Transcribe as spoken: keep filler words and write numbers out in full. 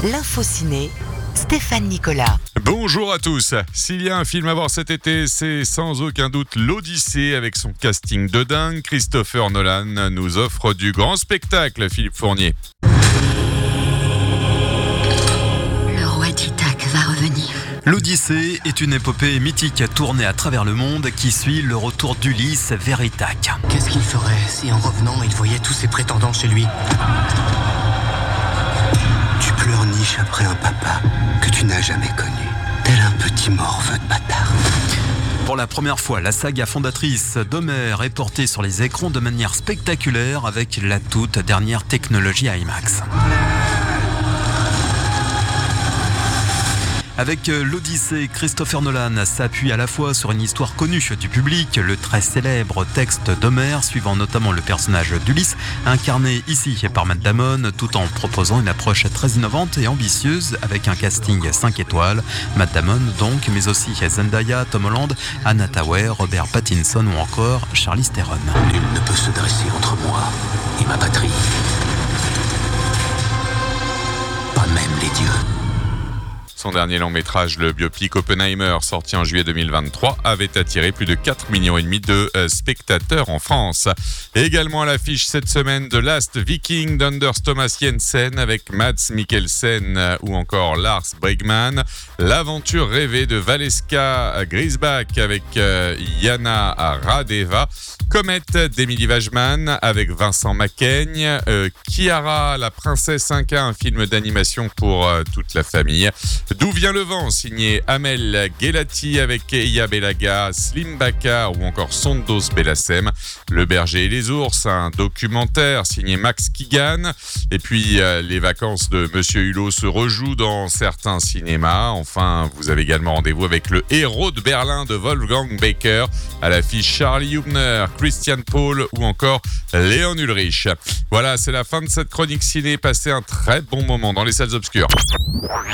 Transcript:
L'info ciné, Stéphane Nicolas. Bonjour à tous. S'il y a un film à voir cet été, c'est sans aucun doute l'Odyssée avec son casting de dingue. Christopher Nolan nous offre du grand spectacle, Philippe Fournier. Le roi d'Ithaque va revenir. L'Odyssée est une épopée mythique tournée à travers le monde qui suit le retour d'Ulysse vers Ithaque. Qu'est-ce qu'il ferait si en revenant il voyait tous ses prétendants chez lui? Tu pleurniches après un papa que tu n'as jamais connu, tel un petit morveux de bâtard. Pour la première fois, la saga fondatrice d'Homère est portée sur les écrans de manière spectaculaire avec la toute dernière technologie IMAX. Avec l'Odyssée, Christopher Nolan s'appuie à la fois sur une histoire connue du public, le très célèbre texte d'Homère, suivant notamment le personnage d'Ulysse, incarné ici par Matt Damon, tout en proposant une approche très innovante et ambitieuse avec un casting cinq étoiles. Matt Damon donc, mais aussi Zendaya, Tom Holland, Anna Thaouer, Robert Pattinson ou encore Charlize Theron. Nul ne peut se dresser entre moi et ma patrie. Pas même les dieux. Son dernier long métrage, le biopic Oppenheimer, sorti en juillet deux mille vingt-trois, avait attiré plus de quatre virgule cinq millions de euh, spectateurs en France. Et également à l'affiche cette semaine de Last Viking d'Anders Thomas Jensen avec Mads Mikkelsen euh, ou encore Lars Bregman. L'aventure rêvée de Valeska Grisbach avec euh, Yana Radeva. Comet d'Emily Wajman avec Vincent Macaigne. Euh, Kiara, la princesse Inca, un film d'animation pour euh, toute la famille. D'où vient le vent, signé Amel Gelati avec Eya Belaga, Slim Baka ou encore Sondos Bellassem. Le berger et les ours, un documentaire signé Max Kigan. Et puis euh, les vacances de Monsieur Hulot se rejouent dans certains cinémas. Enfin, vous avez également rendez-vous avec le héros de Berlin de Wolfgang Baker. À l'affiche Charlie Huebner, Christian Paul ou encore Léon Ulrich. Voilà, c'est la fin de cette chronique ciné. Passez un très bon moment dans les salles obscures.